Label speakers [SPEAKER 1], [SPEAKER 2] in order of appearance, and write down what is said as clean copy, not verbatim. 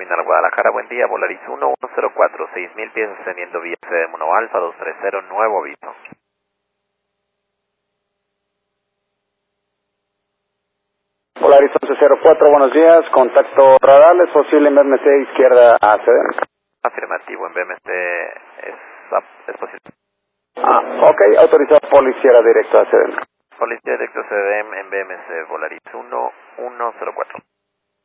[SPEAKER 1] Terminal Guadalajara, buen día, Volaris 1104, 6000 pies ascendiendo vía sede Mono Alfa 230, nuevo aviso.
[SPEAKER 2] Volaris 1104, buenos días, contacto radar, es posible en BMC izquierda a CDM.
[SPEAKER 1] Afirmativo, en BMC es posible.
[SPEAKER 2] Ok, autorizado policía directo a CDM.
[SPEAKER 1] Policía directo CDM en BMC, Volaris 1104.